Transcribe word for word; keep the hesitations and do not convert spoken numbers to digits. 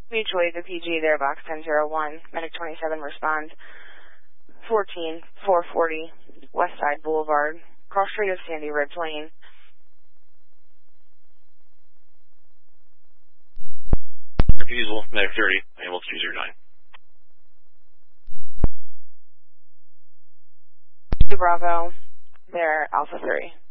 Mutual aid to P G there, box ten zero one. Medic twenty-seven respond. fourteen four forty West Side Boulevard. Cross street of Sandy Ridge Lane. Refusal, Medic thirty, ambulance two zero nine. Bravo, there, Alpha three.